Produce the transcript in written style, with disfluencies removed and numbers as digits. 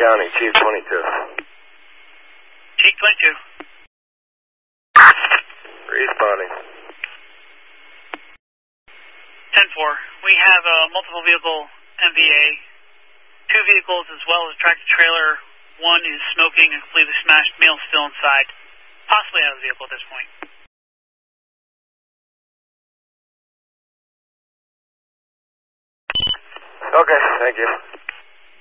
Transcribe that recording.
County, Chief 22. Chief 22. Responding. 10-4. We have a multiple vehicle MVA. 2 vehicles as well as a tractor trailer. One is smoking and completely smashed, male still inside. Possibly out of the vehicle at this point. Okay, thank you.